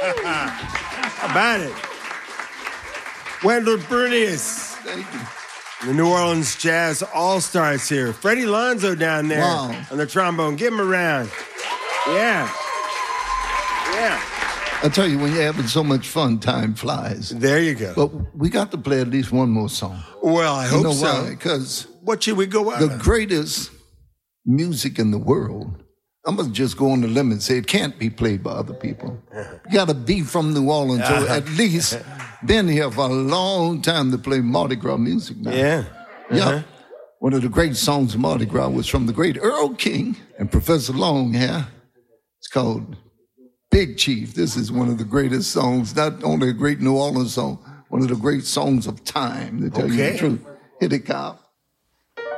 How about it? Wendell Bernius. Thank you. The New Orleans Jazz All-Stars here. Freddie Lonzo down there Wow. on the trombone. Give him a round. Yeah. Yeah. I tell you, when you're having so much fun, time flies. There you go. But we got to play at least one more song. Well, I hope You know so. why? Because What should we go out the on? greatest music in the world, I'm going to just go on the limb and say it can't be played by other people. You got to be from New Orleans, or at least been here for a long time to play Mardi Gras music now. Yeah. Yeah. One of the great songs of Mardi Gras was from the great Earl King and Professor Longhair. It's called Big Chief. This is one of the greatest songs, not only a great New Orleans song, one of the great songs of time, to tell you the truth. Hit it, Kyle.